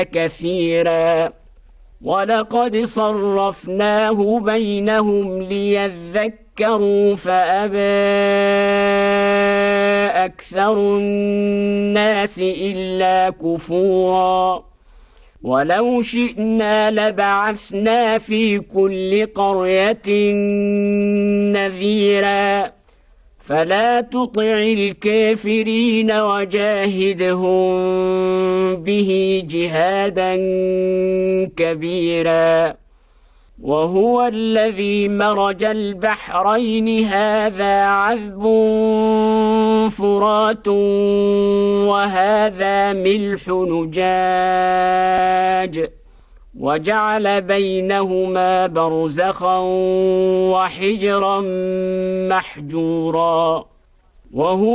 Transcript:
كثيرا ولقد صرفناه بينهم ليذكروا فأبى أكثر الناس إلا كفورا ولو شئنا لبعثنا في كل قرية نذيرا فلا تطع الكافرين وجاهدهم به جهادا كبيرا وهو الذي مرج البحرين هذا عذب فرات وهذا ملح نجاج وجعل بينهما برزخا وحجرا محجورا وهو